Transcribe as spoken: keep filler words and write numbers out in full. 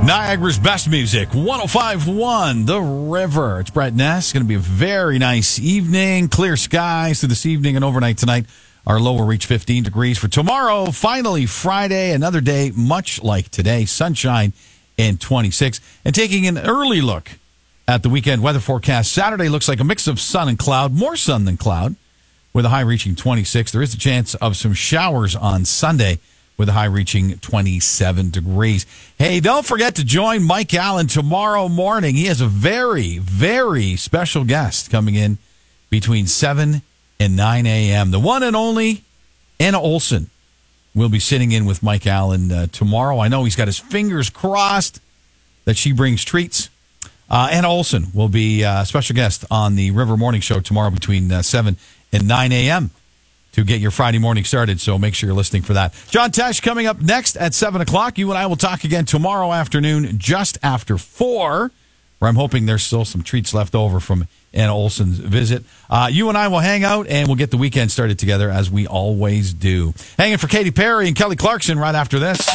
Niagara's best music, one oh five point one, The River. It's Brett Ness. It's going to be a very nice evening. Clear skies through this evening and overnight tonight. Our low will reach fifteen degrees. For tomorrow, finally Friday, another day much like today. Sunshine and twenty-six. And taking an early look at the weekend weather forecast. Saturday looks like a mix of sun and cloud, more sun than cloud, with a high reaching twenty-six. There is a chance of some showers on Sunday, with a high reaching twenty-seven degrees. Hey, don't forget to join Mike Allen tomorrow morning. He has a very, very special guest coming in between seven and nine a.m. The one and only Anna Olson will be sitting in with Mike Allen uh, tomorrow. I know he's got his fingers crossed that she brings treats. Uh, Anna Olson will be a special guest on the River Morning Show tomorrow between uh, seven and nine a.m. to get your Friday morning started, so make sure you're listening for that. John Tesh coming up next at seven o'clock. You and I will talk again tomorrow afternoon just after four, where I'm hoping there's still some treats left over from Anna Olson's visit. Uh, you and I will hang out, and we'll get the weekend started together, as we always do. Hanging for Katy Perry and Kelly Clarkson right after this.